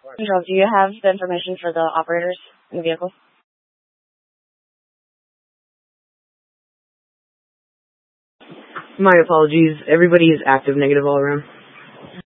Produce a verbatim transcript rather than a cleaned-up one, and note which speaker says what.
Speaker 1: Control, do you have the information for the operators in the vehicle?
Speaker 2: My apologies. Everybody is active negative all around.